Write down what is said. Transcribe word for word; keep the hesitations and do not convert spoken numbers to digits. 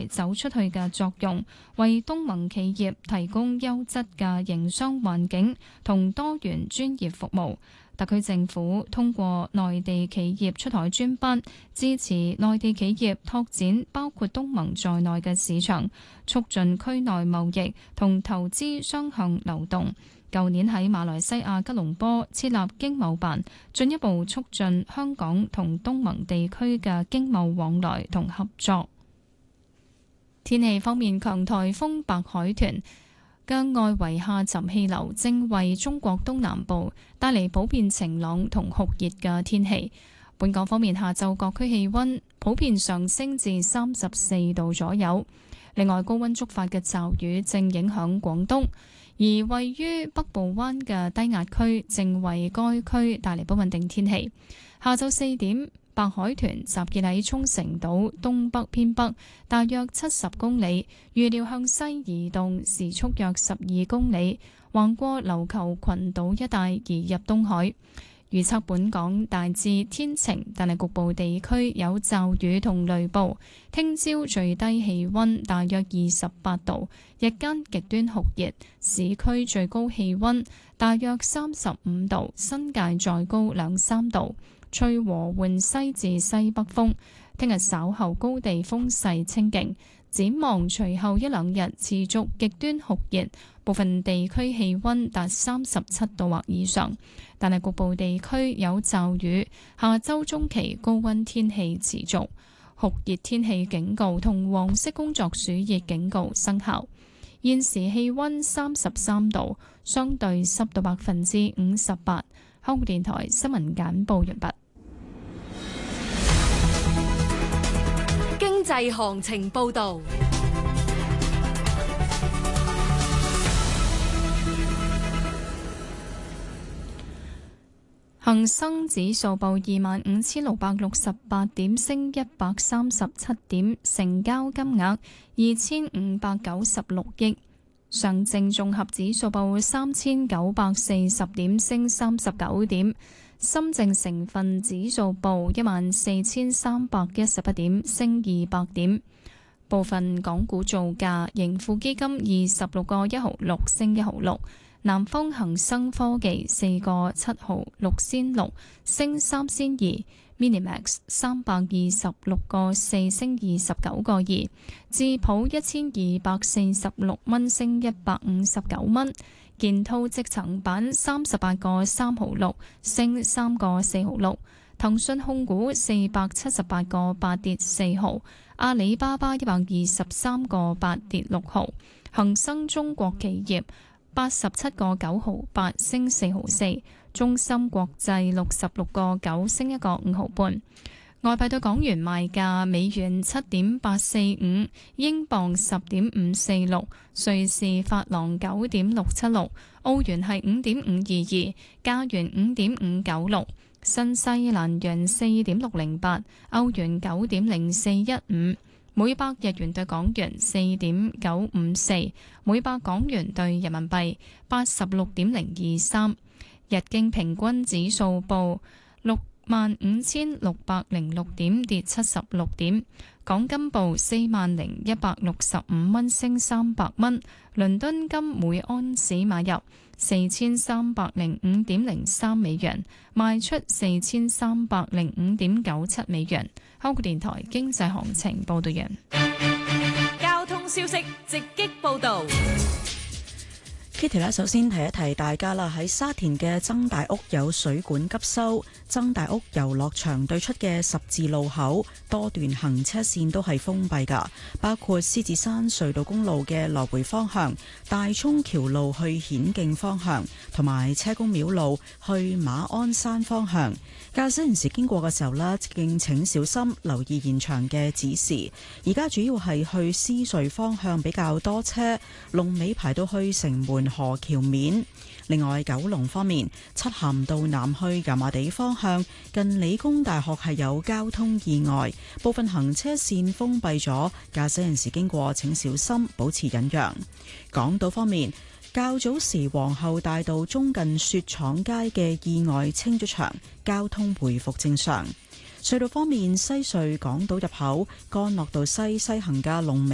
來走出去嘅作用，為東盟企業提供優質嘅營商環境同多元專業服務。特區政府通過內地企業出海專班，支持內地企業拓展包括東盟在內嘅市場，促進區內貿易同投資雙向流動。舊年喺馬來西亞吉隆坡設立經貿辦，進一步促進香港同東盟地區嘅經貿往來同合作。天氣方面，強颱風白海豚嘅外圍下沉氣流正為中國東南部帶嚟普遍晴朗同酷熱嘅天氣。本港方面，下晝各區氣溫普遍上升至三十四度左右。另外，高溫觸發嘅驟雨正影響廣東，而位於北部灣嘅低壓區正為該區帶嚟不穩定天氣。下晝四點，白海豚集結喺沖繩島東北偏北，大約七十公里，預料向西移動，時速約十二公里，橫過琉球群島一帶移入東海。預測本港大致天晴，但係局部地區有驟雨同雷暴。聽朝最低氣溫大約二十八度，日間極端酷熱，市區最高氣溫大約三十五度，新界再高兩三度。吹和緩西至西北風。聽日稍後高地風勢清勁，展望隨後一兩日持續極端酷熱，部分地區氣溫達三十七度或以上，但係局部地區有驟雨。下周中期高溫天氣持續，酷熱天氣警告同黃色工作暑熱警告生效。現時氣溫三十三度，相對濕度百分之五十八。香港電台新聞簡報完畢。 經濟行情報道。 恒生指數報二萬五千六百六十八點，升一百三十七點，成交金額二千五百九十六億。上證綜合指數報三千九百四十點，升三十九點。深證成分指數報一萬四千三百一十一點，升二百點。部分港股造價，盈富基金二十六個一毫六，升一毫六。南方恒生科技四個七毫六仙六，升三仙二。Minimax 三百二十六個四，升二十九個二。智普一千二百四十六蚊，升一百五十九蚊。建滔積層板三十八個三毫六，升三個四毫六。騰訊控股四百七十八個八，跌四毫。阿里巴巴一百二十三個八，跌六毫。恒生中國企業八十七個九毫八，升四毫四。中芯國際六十六個九，升一個五毫半。外幣對港元賣價：美元七點八四五，英鎊十點五四六，瑞士法郎九點六七六，澳元係五點五二二，加元五點五九六，新西蘭元四點六零八，歐元九點零四一五，每百日元對港元四點九五四，每百港元對人民幣八十六點零二三。日經平均指數報六萬五千六百零六點，跌七十六點。港金報四萬零一百六十五蚊，升三百蚊。倫敦金每安士買入四千三百零五點零三美元，賣出四千三百零五點九七美元。香港電台經濟行情報道完。 交通消息直擊報道。 Kitty 咧，首先提一提大家啦，喺沙田嘅曾大屋有水管急修，曾大屋遊樂場對出嘅十字路口多段行車線都係封閉噶，包括獅子山隧道公路嘅來回方向、大涌橋路去顯徑方向，同埋車公廟路去馬鞍山方向。駕駛人士經過嘅時候呢，敬請小心，留意現場嘅指示。而家主要係去獅隧方向比較多車，龍尾排到去城門河橋面。另外，九龍方面，漆咸道南去油麻地方向近理工大學係有交通意外，部分行車線封閉咗，駕駛人士經過請小心，保持忍讓。港島方面，較早時皇后大道中近雪廠街嘅意外清咗場，交通回復正常。隧道方面，西隧港島入口干諾道西西行嘅龍尾